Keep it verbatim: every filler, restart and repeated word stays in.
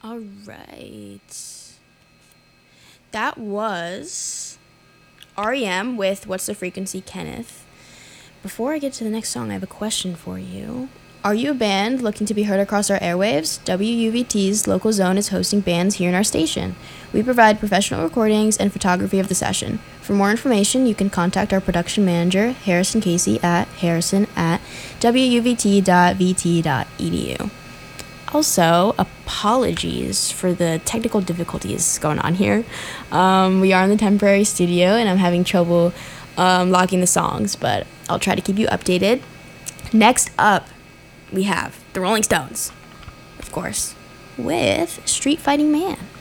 All right. That was R E M with What's the Frequency, Kenneth. Before I get to the next song, I have a question for you. Are you a band looking to be heard across our airwaves? W U V T's local zone is hosting bands here in our station. We provide professional recordings and photography of the session. For more information, you can contact our production manager, Harrison Casey, at harrison at w u v t dot v t dot e d u. Also, apologies for the technical difficulties going on here. Um, we are in the temporary studio, and I'm having trouble um, locking the songs, but I'll try to keep you updated. Next up, we have the Rolling Stones, of course, with Street Fighting Man.